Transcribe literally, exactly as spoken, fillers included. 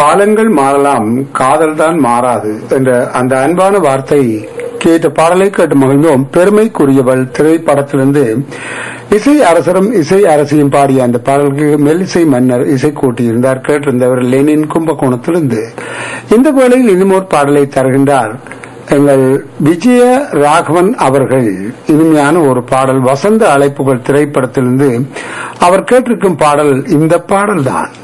காலங்கள் மாறலாம், காதல் தான் மாறாது என்ற அந்த அன்பான வார்த்தை கேட்ட பாடலை கேட்டு மகிழ்ந்தோம். பெருமைக்குரியவள் திரைப்படத்திலிருந்து இசை அரசரும் இசை அரசியும் பாடிய அந்த பாடலுக்கு மெல்லிசை மன்னர் இசை கூட்டியிருந்தார். கேட்டிருந்தவர் லெனின் கும்பகோணத்திலிருந்து. இந்த வேளையில் இன்னும் ஒரு பாடலை தருகின்றார் எங்கள் விஜய ராகவன் அவர்கள். இனிமையான ஒரு பாடல், வசந்த அழைப்புகள் திரைப்படத்திலிருந்து அவர் கேட்டிருக்கும் பாடல் இந்த பாடல்தான்.